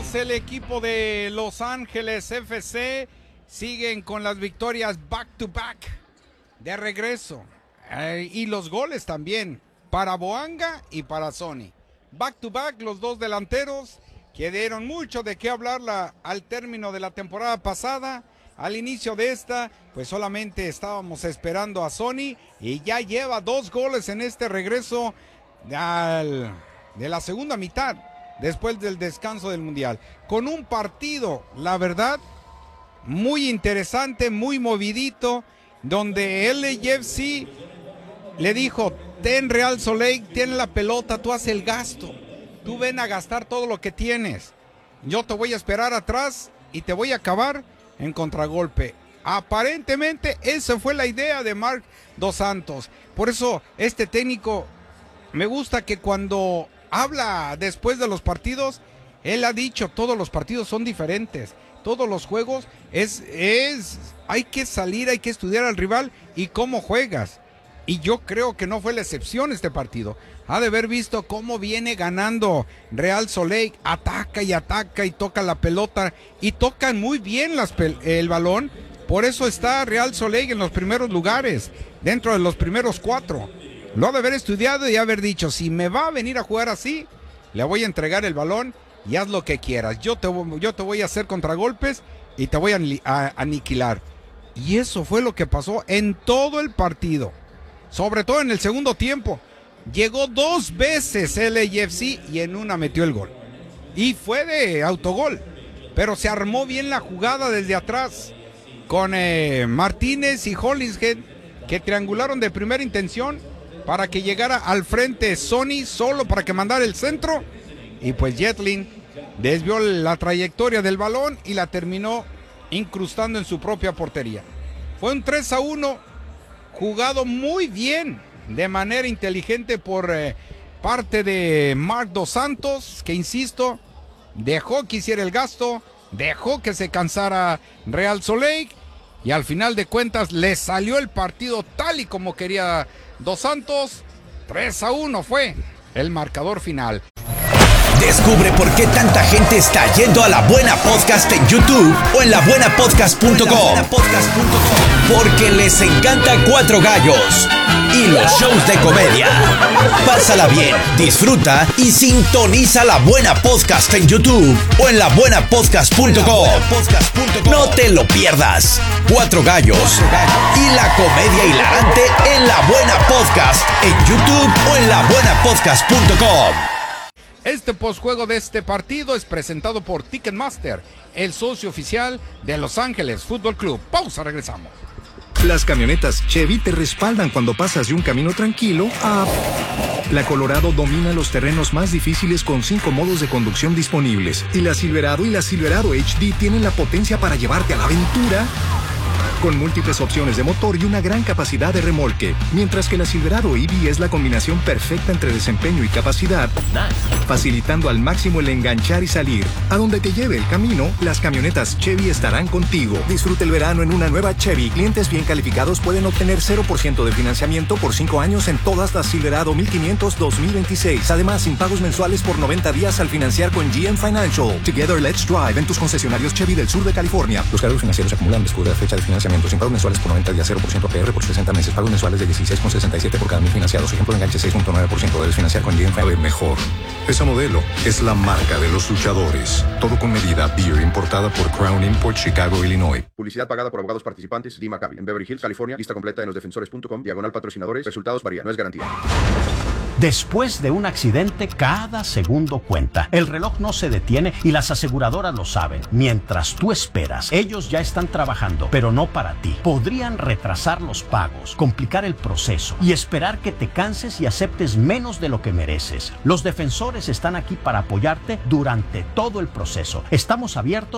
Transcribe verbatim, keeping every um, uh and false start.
Tigres, el equipo de Los Ángeles F C, siguen con las victorias back to back de regreso. Eh, y los goles también para Boanga y para Sony. Back to back, los dos delanteros que dieron mucho de qué hablar la, al término de la temporada pasada. Al inicio de esta, pues solamente estábamos esperando a Sony y ya lleva dos goles en este regreso al, de la segunda mitad, después del descanso del Mundial. Con un partido, la verdad, muy interesante, muy movidito, donde L A F C le dijo: ten Real Salt Lake, ten la pelota, tú haz el gasto, tú ven a gastar todo lo que tienes, yo te voy a esperar atrás y te voy a acabar en contragolpe. Aparentemente esa fue la idea de Marc Dos Santos. Por eso este técnico, me gusta que cuando habla después de los partidos, él ha dicho: todos los partidos son diferentes, todos los juegos es, es, hay que salir, hay que estudiar al rival y cómo juegas. Y yo creo que no fue la excepción este partido. Ha de haber visto cómo viene ganando Real Salt Lake. Ataca y ataca y toca la pelota. Y tocan muy bien las el balón. Por eso está Real Salt Lake en los primeros lugares. Dentro de los primeros cuatro. Lo ha de haber estudiado y haber dicho: si me va a venir a jugar así, le voy a entregar el balón y haz lo que quieras. Yo te, yo te voy a hacer contragolpes y te voy a, a aniquilar. Y eso fue lo que pasó en todo el partido. Sobre todo en el segundo tiempo. Llegó dos veces L A F C y en una metió el gol. Y fue de autogol. Pero se armó bien la jugada desde atrás. Con eh, Martínez y Hollingshead, que triangularon de primera intención para que llegara al frente Sony solo para que mandara el centro. Y pues Jetlin desvió la trayectoria del balón y la terminó incrustando en su propia portería. Fue un tres a uno. Jugado muy bien, de manera inteligente por eh, parte de Marc Dos Santos, que insisto, dejó que hiciera el gasto, dejó que se cansara Real Salt Lake y al final de cuentas le salió el partido tal y como quería Dos Santos. tres a uno fue el marcador final. Descubre por qué tanta gente está yendo a La Buena Podcast en YouTube o en la buena podcast punto com. Porque les encanta Cuatro Gallos y los shows de comedia. Pásala bien, disfruta y sintoniza La Buena Podcast en YouTube o en la buena podcast punto com. No te lo pierdas. Cuatro Gallos y la comedia hilarante en La Buena Podcast en YouTube o en la buena podcast punto com. Este postjuego de este partido es presentado por Ticketmaster, el socio oficial de Los Ángeles Fútbol Club. Pausa, regresamos. Las camionetas Chevy te respaldan cuando pasas de un camino tranquilo a... La Colorado domina los terrenos más difíciles con cinco modos de conducción disponibles. Y la Silverado y la Silverado H D tienen la potencia para llevarte a la aventura con múltiples opciones de motor y una gran capacidad de remolque, mientras que la Silverado E V es la combinación perfecta entre desempeño y capacidad, facilitando al máximo el enganchar y salir. A donde te lleve el camino, las camionetas Chevy estarán contigo. Disfruta el verano en una nueva Chevy. Clientes bien calificados pueden obtener cero por ciento de financiamiento por cinco años en todas las Silverado mil quinientos dos mil veintiséis. Además, sin pagos mensuales por noventa días al financiar con G M Financial. Together, let's drive en tus concesionarios Chevy del sur de California. Los cargos financieros se acumulan después de la fecha de financiamiento. Sin pagos mensuales por noventa días, cero por ciento A P R por sesenta meses. Pagos mensuales de dieciséis con sesenta y siete por cada mil financiados. Ejemplo de enganche seis punto nueve por ciento. Debes financiar con G M Financial. Mejor. Esa modelo es la marca de los luchadores. Todo con medida. Beer importada por Crown Import, Chicago, Illinois. Publicidad pagada por abogados participantes. D. Maccabi. En Beverly Hills, California. Lista completa en losdefensores punto com. Diagonal patrocinadores. Resultados varían. No es garantía. Después de un accidente, cada segundo cuenta. El reloj no se detiene y las aseguradoras lo saben. Mientras tú esperas, ellos ya están trabajando, pero no para ti. Podrían retrasar los pagos, complicar el proceso y esperar que te canses y aceptes menos de lo que mereces. Los defensores están aquí para apoyarte durante todo el proceso. Estamos abiertos